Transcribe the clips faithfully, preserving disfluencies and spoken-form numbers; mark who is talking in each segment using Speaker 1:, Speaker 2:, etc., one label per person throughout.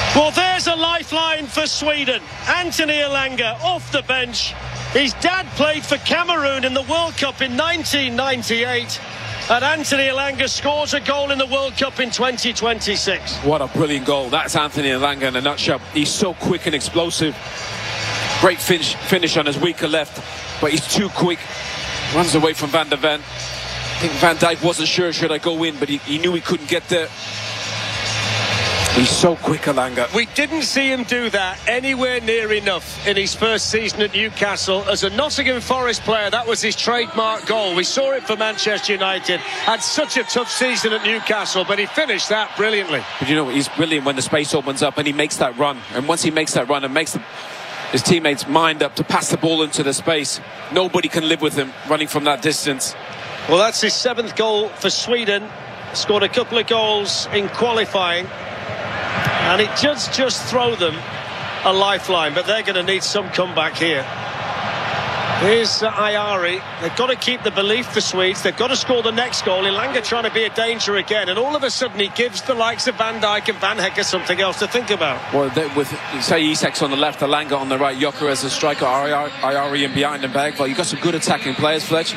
Speaker 1: Well, there's a lifeline for Sweden. Anthony Elanga off the bench. His dad played for Cameroon in the World Cup in nineteen ninety-eight. And Anthony Elanga scores a goal in the World Cup in twenty twenty-six.
Speaker 2: What a brilliant goal. That's Anthony Elanga in a nutshell. He's so quick and explosive. Great finish, finish on his weaker left, but he's too quick. Runs away from Van der Ven. I think Van Dijk wasn't sure should I go in, but he, he knew he couldn't get there. He's so quick, Elanga.
Speaker 1: We didn't see him do that anywhere near enough in his first season at Newcastle. As a Nottingham Forest player, that was his trademark goal. We saw it for Manchester United. Had such a tough season at Newcastle, but he finished that brilliantly.
Speaker 2: But you know, he's brilliant when the space opens up and he makes that run. And once he makes that run and makes the, his teammates mind up to pass the ball into the space, nobody can live with him running from that distance.
Speaker 1: Well, that's his seventh goal for Sweden. Scored a couple of goals in qualifying. And it does just throw them a lifeline, but they're going to need some comeback here. Here's uh, Ayari. They've got to keep the belief, the Swedes. They've got to score the next goal. Elanga trying to be a danger again, and all of a sudden he gives the likes of Van Dijk and Van Hecke something else to think about.
Speaker 2: Well, they, with, say, Isak's on the left, Elanga on the right, Joker as a striker, Ayari in behind and back. Well, you've got some good attacking players, Fletch.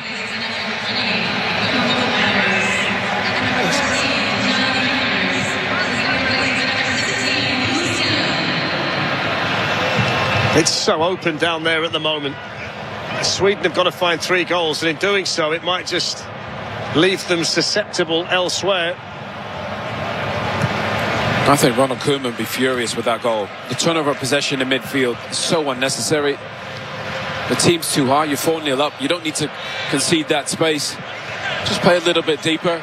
Speaker 1: It's so open down there at the moment. Sweden have got to find three goals, and in doing so it might just leave them susceptible elsewhere.
Speaker 2: I think Ronald Koeman would be furious with that goal. The turnover of possession in midfield is so unnecessary. The team's too high, you're four nil up. You don't need to concede that space. Just play a little bit deeper.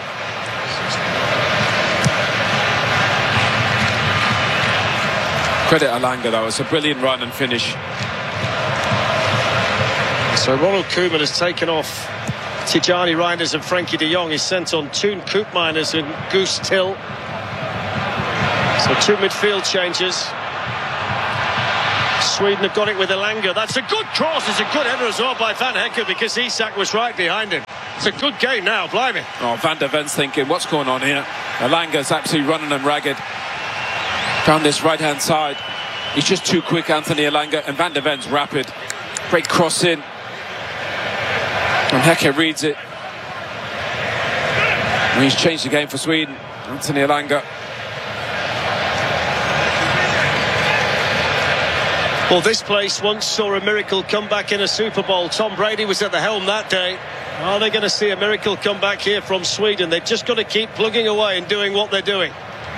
Speaker 2: Credit Elanga though, it's a brilliant run and finish.
Speaker 1: So Ronald Koeman has taken off Tijani Reinders and Frankie de Jong. He's sent on Toon Koopmeiners and Goose Till. So two midfield changes. Sweden have got it with Elanga. That's a good cross. It's a good header as well by Van Hecke, because Isak was right behind him. It's a good game now, blimey.
Speaker 2: Oh, Van der Ven's thinking, what's going on here? Elanga's absolutely running them ragged. Down this right-hand side. He's just too quick, Anthony Elanga, and Van der Ven's rapid. Great cross in. And Hecke reads it. And he's changed the game for Sweden. Anthony Elanga.
Speaker 1: Well, this place once saw a miracle comeback in a Super Bowl. Tom Brady was at the helm that day. Are they going to see a miracle comeback here from Sweden? They've just got to keep plugging away and doing what they're doing.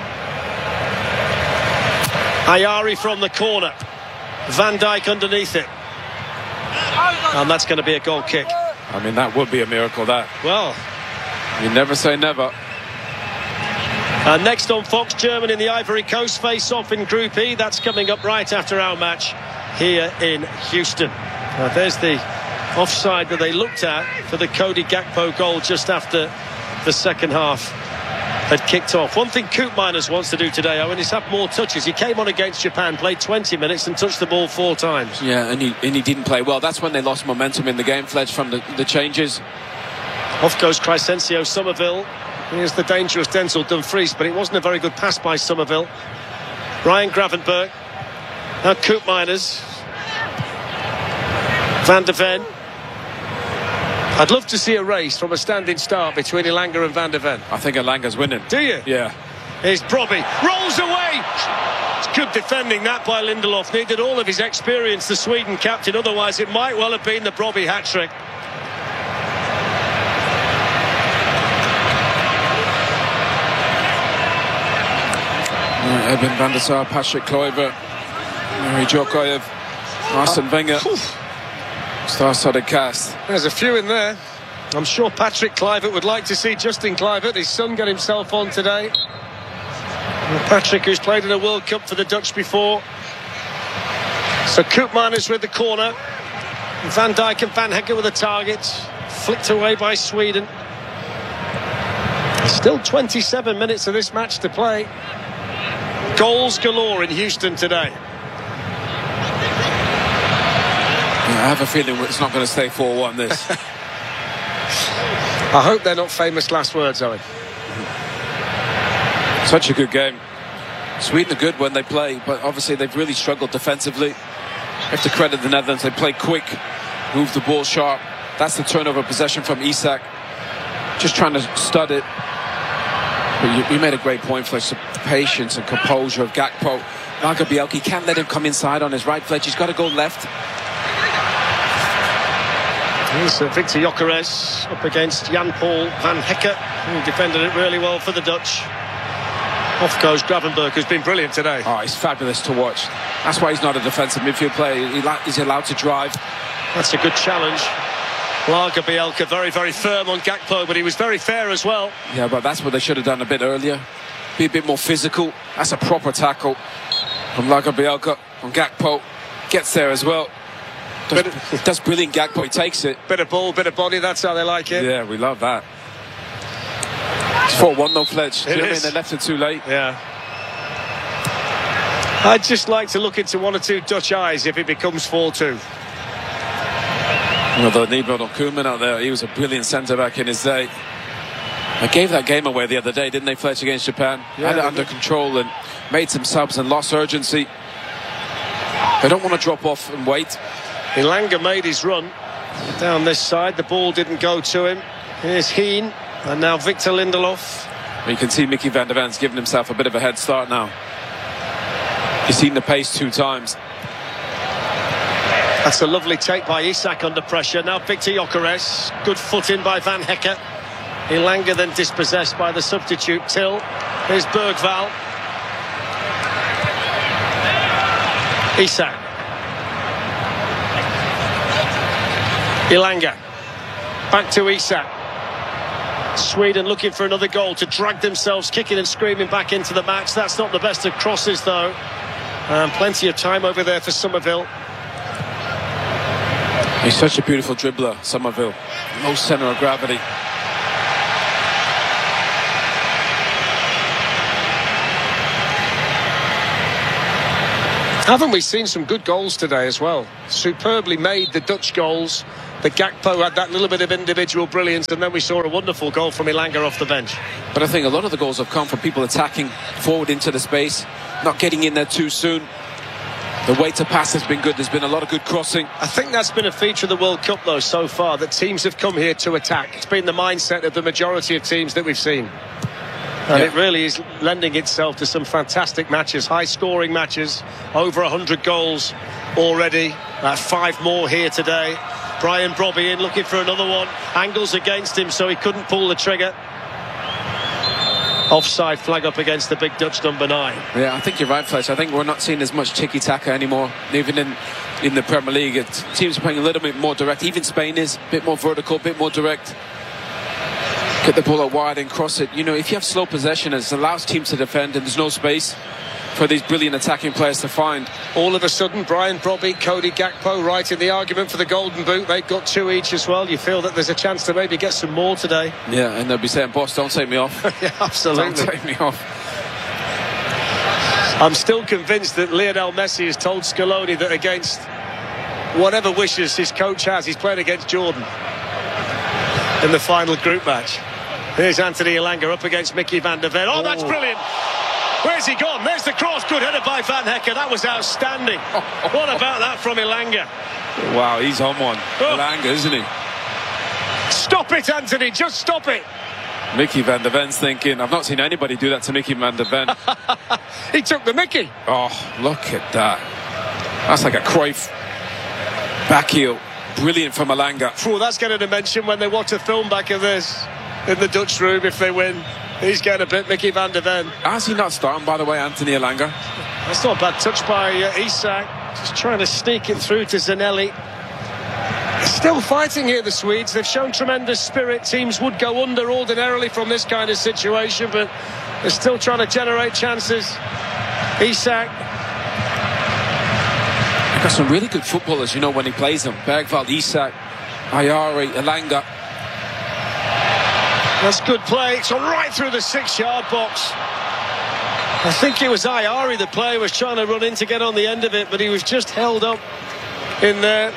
Speaker 1: Ayari from the corner. Van Dijk underneath it. And that's going to be a goal kick.
Speaker 2: I mean, that would be a miracle, that.
Speaker 1: Well,
Speaker 2: you never say never.
Speaker 1: And next on Fox, Germany and the Ivory Coast face off in Group E. That's coming up right after our match here in Houston. Now, there's the offside that they looked at for the Cody Gakpo goal just after the second half had kicked off. One thing Koopmeiners wants to do today, Owen, is have more touches. He came on against Japan, played twenty minutes and touched the ball four times.
Speaker 2: Yeah, and he, and he didn't play well. That's when they lost momentum in the game, Fledge, from the, the changes.
Speaker 1: Off goes Crescencio Somerville. Here's the dangerous Denzel Dumfries, but it wasn't a very good pass by Somerville. Ryan Gravenberg. Now Koopmeiners. Van der Ven. I'd love to see a race from a standing start between Elanga and Van der Ven.
Speaker 2: I think Elanga's winning.
Speaker 1: Do you?
Speaker 2: Yeah.
Speaker 1: Here's Brobby. Rolls away. It's good defending that by Lindelof. Needed all of his experience, the Sweden captain. Otherwise, it might well have been the Brobby hat-trick.
Speaker 2: Uh, Eben van der Sar, Patrick Kluivert, Mary Djokovic, Arsene Wenger. Star-studded cast.
Speaker 1: There's a few in there. I'm sure Patrick Kluivert would like to see Justin Kluivert. His son got himself on today. And Patrick, who's played in a World Cup for the Dutch before. So Koopmeiners with the corner. Van Dijk and Van Hecke with the target. Flicked away by Sweden. Still twenty-seven minutes of this match to play. Goals galore in Houston today.
Speaker 2: I have a feeling it's not going to stay four one, this.
Speaker 1: I hope they're not famous last words, Owen.
Speaker 2: Such a good game. Sweden are good when they play, but obviously they've really struggled defensively. You have to credit the Netherlands. They play quick, move the ball sharp. That's the turnover possession from Isak. Just trying to stud it. But you, you made a great point, Fletch. The patience and composure of Gakpo. Lagerbielke can't let him come inside on his right, Fletch. He's got to go left.
Speaker 1: Here's uh, Victor Gyökeres up against Jan-Paul van Hecke, who defended it really well for the Dutch. Off goes Gravenberch, who's been brilliant today.
Speaker 2: Oh, he's fabulous to watch. That's why he's not a defensive midfield player. He, he's allowed to drive.
Speaker 1: That's a good challenge. Lagerbielke very, very firm on Gakpo, but he was very fair as well.
Speaker 2: Yeah, but that's what they should have done a bit earlier. Be a bit more physical. That's a proper tackle from Lagerbielke on Gakpo. Gets there as well. Does, of, does brilliant Gakpo. He takes it.
Speaker 1: Bit of ball, bit of body. That's how they like it.
Speaker 2: Yeah, we love that. It's four one though, Fletch. Do you know what I mean? They left it too late.
Speaker 1: Yeah. I'd just like to look into one or two Dutch eyes if it becomes four two.
Speaker 2: Well, the Nibod Koeman out there, he was a brilliant centre-back in his day. They gave that game away the other day, didn't they, Fletch, against Japan?
Speaker 1: Yeah,
Speaker 2: Had it under control and made some subs and lost urgency. They don't want to drop off and wait.
Speaker 1: Elanga made his run down this side. The ball didn't go to him. Here's Heen and now Victor Lindelof.
Speaker 2: You can see Mickey van der Ven's giving himself a bit of a head start now. He's seen the pace two times.
Speaker 1: That's a lovely take by Isak under pressure. Now Victor Gyökeres. Good foot in by Van Hecke. Elanga then dispossessed by the substitute Till. Here's Bergval. Isak. Elanga. Back to Isak. Sweden looking for another goal to drag themselves kicking and screaming back into the match. That's not the best of crosses though. Um, plenty of time over there for Somerville.
Speaker 2: He's such a beautiful dribbler, Somerville. Low centre of gravity.
Speaker 1: Haven't we seen some good goals today as well? Superbly made, the Dutch goals. The Gakpo had that little bit of individual brilliance, and then we saw a wonderful goal from Elanga off the bench.
Speaker 2: But I think a lot of the goals have come from people attacking forward into the space, not getting in there too soon. The way to pass has been good. There's been a lot of good crossing.
Speaker 1: I think that's been a feature of the World Cup, though, so far, that teams have come here to attack. It's been the mindset of the majority of teams that we've seen. And
Speaker 2: yeah.
Speaker 1: It really is lending itself to some fantastic matches, high-scoring matches, over one hundred goals already. Uh, five more here today. Brian Brobby in looking for another one. Angles against him, so he couldn't pull the trigger. Offside flag up against the big Dutch number nine.
Speaker 2: Yeah, I think you're right, Fletch. I think we're not seeing as much tiki-taka anymore. Even in, in the Premier League, it, teams are playing a little bit more direct. Even Spain is a bit more vertical, a bit more direct. Get the ball out wide and cross it. You know, if you have slow possession, it allows teams to defend and there's no space for these brilliant attacking players to find.
Speaker 1: All of a sudden, Brian Brobby, Cody Gakpo right in the argument for the Golden Boot. They've got two each as well. You feel that there's a chance to maybe get some more today.
Speaker 2: Yeah, and they'll be saying, boss, don't take me off.
Speaker 1: Yeah, absolutely.
Speaker 2: Don't take me off.
Speaker 1: I'm still convinced that Lionel Messi has told Scaloni that against whatever wishes his coach has, he's playing against Jordan in the final group match. Here's Anthony Elanga up against Mickey van der Ven. Oh, that's brilliant. Where's he gone? There's the cross. Good header by Van Hecke. That was outstanding. What about that from Elanga?
Speaker 2: Wow, he's on one.
Speaker 1: Oh.
Speaker 2: Elanga, isn't he?
Speaker 1: Stop it, Anthony. Just stop it.
Speaker 2: Mickey van der Ven's thinking, I've not seen anybody do that to Mickey van der Ven.
Speaker 1: He took the Mickey.
Speaker 2: Oh, look at that. That's like a Cruyff back heel. Brilliant from Elanga.
Speaker 1: Oh, that's getting a mention when they watch a film back of this in the Dutch room if they win. He's getting a bit Mickey van der Ven.
Speaker 2: How's he not starting, by the way, Anthony Elanga?
Speaker 1: That's not a bad touch by uh, Isak. Just trying to sneak it through to Zanelli. Still fighting here, the Swedes. They've shown tremendous spirit. Teams would go under ordinarily from this kind of situation, but they're still trying to generate chances. Isak.
Speaker 2: He's got some really good footballers, you know, when he plays them. Bergval, Isak, Ayari, Elanga.
Speaker 1: That's good play. It's on right through the six-yard box. I think it was Ayari, the player, was trying to run in to get on the end of it, but he was just held up in there.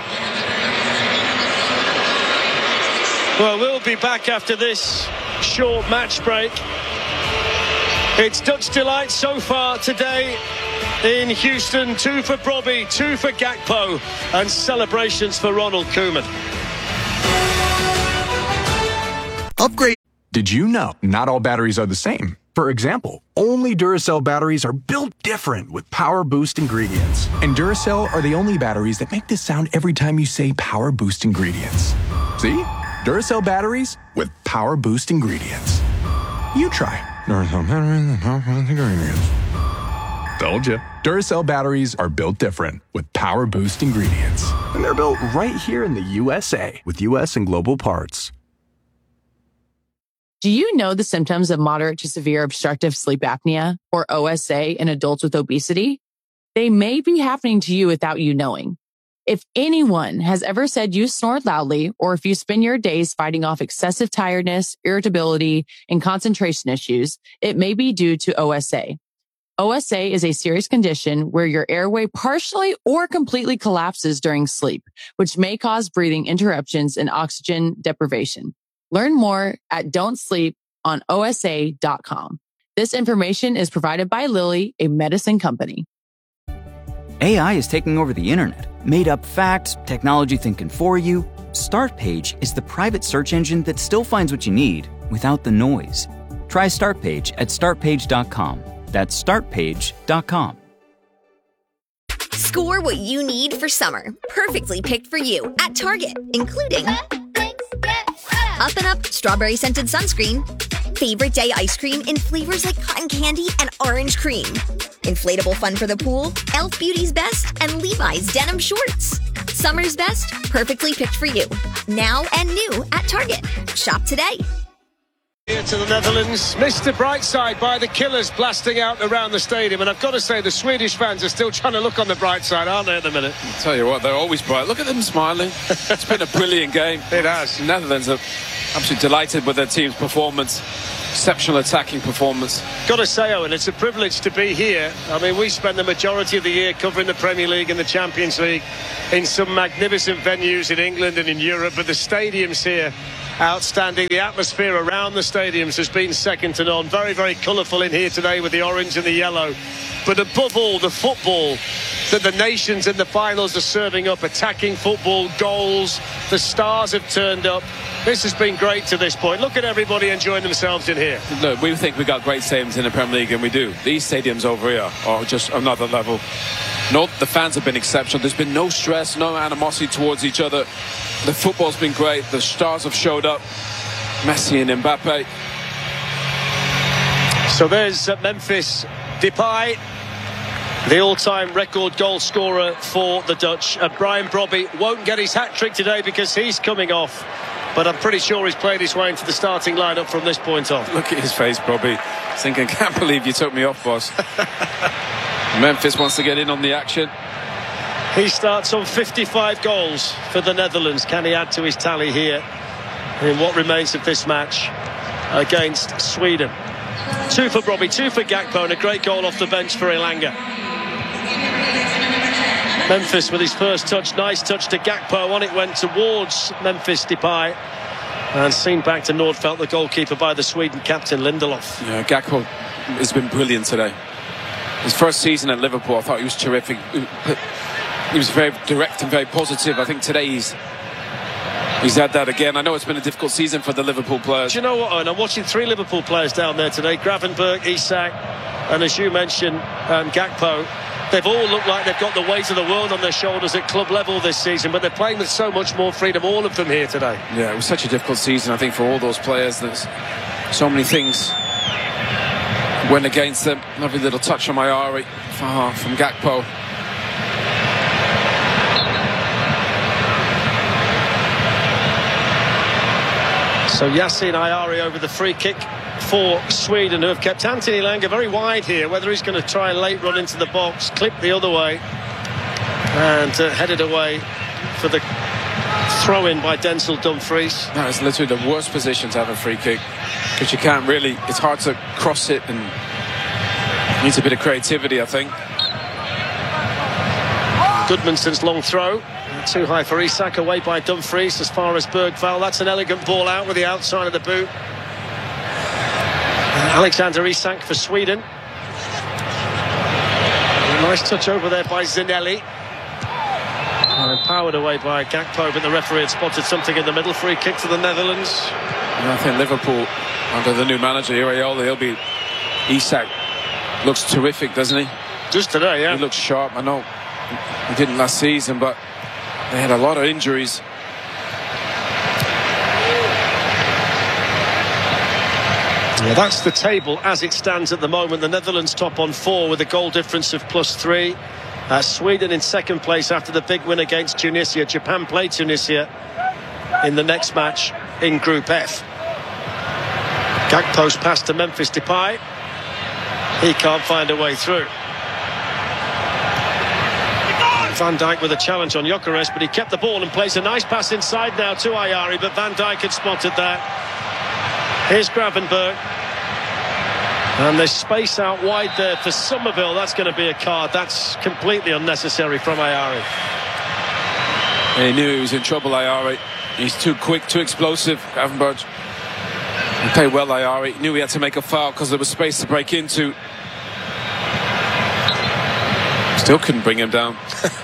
Speaker 1: Well, we'll be back after this short match break. It's Dutch delight so far today in Houston. Two for Brobbey, two for Gakpo, and celebrations for Ronald Koeman.
Speaker 3: Upgrade. Did you know not all batteries are the same? For example, only Duracell batteries are built different with Power Boost ingredients. And Duracell are the only batteries that make this sound every time you say Power Boost ingredients. See? Duracell batteries with Power Boost ingredients. You try. Duracell batteries with Power Boost ingredients. Told you. Duracell batteries are built different with Power Boost ingredients. And they're built right here in the U S A with U S and global parts.
Speaker 4: Do you know the symptoms of moderate to severe obstructive sleep apnea, or O S A, in adults with obesity? They may be happening to you without you knowing. If anyone has ever said you snore loudly, or if you spend your days fighting off excessive tiredness, irritability, and concentration issues, it may be due to O S A. O S A is a serious condition where your airway partially or completely collapses during sleep, which may cause breathing interruptions and oxygen deprivation. Learn more at don't sleep on O S A dot com. This information is provided by Lilly, a medicine company.
Speaker 5: A I is taking over the internet. Made up facts, technology thinking for you. Startpage is the private search engine that still finds what you need without the noise. Try Startpage at start page dot com. That's start page dot com.
Speaker 6: Score what you need for summer. Perfectly picked for you at Target, including Up and Up strawberry scented sunscreen, favorite day ice cream in flavors like cotton candy and orange cream, inflatable fun for the pool, e l f Beauty's Best, and Levi's denim shorts. Summer's best, perfectly picked for you. Now and new at Target. Shop today.
Speaker 1: Here to the Netherlands, Mister Brightside by the Killers blasting out around the stadium, and I've got to say the Swedish fans are still trying to look on the bright side, aren't they, at the minute?
Speaker 2: I'll tell you what, they're always bright. Look at them smiling. It's been a brilliant game.
Speaker 1: It has.
Speaker 2: The Netherlands are absolutely delighted with their team's performance. Exceptional attacking performance.
Speaker 1: Got to say, Owen, it's a privilege to be here. I mean, we spend the majority of the year covering the Premier League and the Champions League in some magnificent venues in England and in Europe, but the stadiums here, outstanding. The atmosphere around the stadiums has been second to none. Very, very colourful in here today with the orange and the yellow. But above all, the football that the nations in the finals are serving up, attacking football, goals. The stars have turned up. This has been great to this point. Look at everybody enjoying themselves in here.
Speaker 2: Look, we think we got great stadiums in the Premier League, and we do. These stadiums over here are just another level. No, the fans have been exceptional. There's been no stress, no animosity towards each other. The football's been great. The stars have showed up. Messi and Mbappe.
Speaker 1: So there's uh, Memphis Depay, the all-time record goal scorer for the Dutch. And Brian Brobbey won't get his hat-trick today because he's coming off. But I'm pretty sure he's played his way into the starting lineup from this point on.
Speaker 2: Look at his face, Brobbey. Thinking, can't believe you took me off, boss. Memphis wants to get in on the action.
Speaker 1: He starts on fifty-five goals for the Netherlands. Can he add to his tally here in what remains of this match against Sweden? Two for Brobbey, two for Gakpo, and a great goal off the bench for Elanga. Memphis with his first touch, nice touch to Gakpo. On it went towards Memphis Depay, and seen back to Nordfeldt, the goalkeeper, by the Sweden captain Lindelof.
Speaker 2: Yeah, Gakpo has been brilliant today. His first season at Liverpool, I thought he was terrific. He was very direct and very positive. I think today he's he's had that again. I know it's been a difficult season for the Liverpool players.
Speaker 1: Do you know what, Owen? I'm watching three Liverpool players down there today. Gravenberch, Isak, and as you mentioned, um, Gakpo. They've all looked like they've got the weight of the world on their shoulders at club level this season, but they're playing with so much more freedom, all of them here today.
Speaker 2: Yeah, it was such a difficult season, I think, for all those players. There's so many things went against them. Lovely little touch on Ayari oh, from Gakpo.
Speaker 1: So Yasin Ayari over the free kick for Sweden, who have kept Anthony Elanga very wide here. Whether he's going to try a late run into the box, clip the other way, and uh, headed away for the throw-in by Denzel Dumfries.
Speaker 2: That is literally the worst position to have a free kick, because you can't really, it's hard to cross it, and it needs a bit of creativity, I think.
Speaker 1: Goodmanson's long throw, too high for Isak, away by Dumfries as far as Bergvall. That's an elegant ball out with the outside of the boot. Alexander Isak for Sweden. A nice touch over there by Zanelli. And powered away by Gakpo, but the referee had spotted something in the middle. Free kick to the Netherlands.
Speaker 2: And I think Liverpool, under the new manager, Iraola, he'll be... Isak looks terrific, doesn't he?
Speaker 1: Just today, yeah.
Speaker 2: He looks sharp. I know he didn't last season, but they had a lot of injuries.
Speaker 1: Yeah, that's the table as it stands at the moment. The Netherlands top on four with a goal difference of plus three. Uh, Sweden in second place after the big win against Tunisia. Japan play Tunisia in the next match in Group F. Gakpo's pass to Memphis Depay. He can't find a way through. Van Dijk with a challenge on Gyökeres, but he kept the ball and plays a nice pass inside now to Ayari, but Van Dijk had spotted that. Here's Gravenberg. And there's space out wide there for Somerville. That's going to be a card. That's completely unnecessary from Ayari.
Speaker 2: He knew he was in trouble, Ayari. He's too quick, too explosive, Gravenberg. He played well, Ayari. He knew he had to make a foul because there was space to break into. Still couldn't bring him down.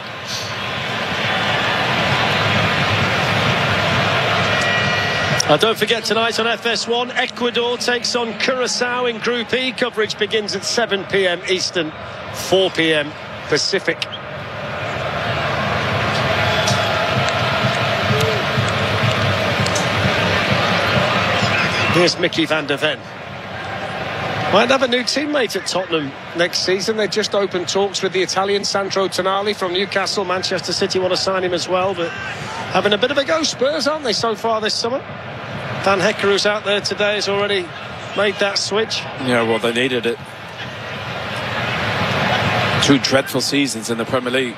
Speaker 1: Uh, don't forget tonight on F S one, Ecuador takes on Curacao in Group E. Coverage begins at seven p m Eastern, four p m Pacific. Here's Mickey van der Ven. Might have a new teammate at Tottenham next season. They just opened talks with the Italian Sandro Tonali from Newcastle. Manchester City want to sign him as well, but having a bit of a go, Spurs, aren't they, so far this summer? Van Hecke, who's out there today, has already made that switch.
Speaker 2: Yeah, well, they needed it. Two dreadful seasons in the Premier League.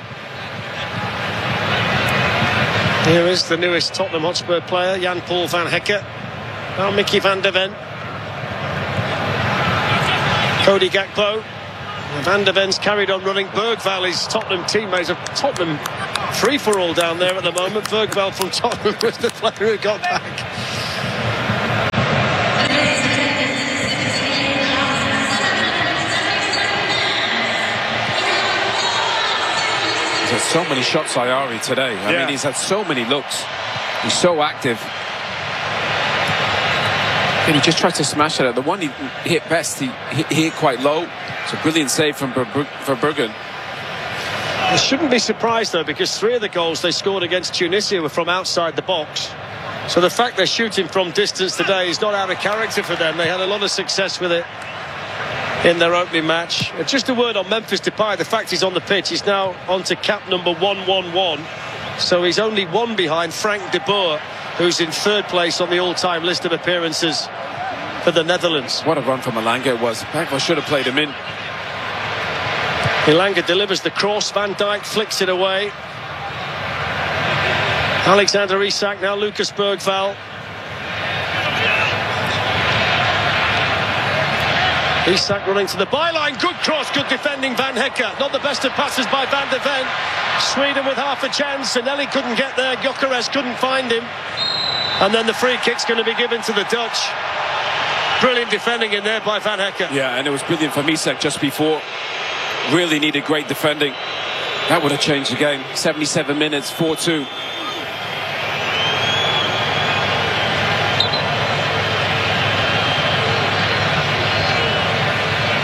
Speaker 1: Here is the newest Tottenham Hotspur player, Jan-Paul Van Hecke. Now Mickey van der Ven. Cody Gakpo. Van der Ven's carried on running. Bergvall is Tottenham teammate of Tottenham free-for-all down there at the moment. Bergvall from Tottenham was the player who got back.
Speaker 2: He's had so many shots, Ayari, today. I
Speaker 1: yeah.
Speaker 2: mean, he's had so many looks. He's so active. And he just tried to smash it. The one he hit best, he, he hit quite low. It's a brilliant save from Verbruggen.
Speaker 1: I shouldn't be surprised, though, because three of the goals they scored against Tunisia were from outside the box. So the fact they're shooting from distance today is not out of character for them. They had a lot of success with it in their opening match. Just a word on Memphis Depay. The fact he's on the pitch, he's now on to cap number one one one. So he's only one behind Frank de Boer, who's in third place on the all-time list of appearances for the Netherlands.
Speaker 2: What a run from Elanga it was. Bagwell should have played him in.
Speaker 1: Elanga delivers the cross. Van Dijk flicks it away. Alexander Isak, now Lucas Bergvall. Isak running to the byline. Good cross, good defending Van Hecke. Not the best of passes by Van der Ven. Sweden with half a chance. Zanelli couldn't get there. Gyökeres couldn't find him. And then the free kick's going to be given to the Dutch. Brilliant defending in there by Van Hecke.
Speaker 2: Yeah, and it was brilliant from Isak just before. Really needed great defending. That would have changed the game. seventy-seven minutes, four two.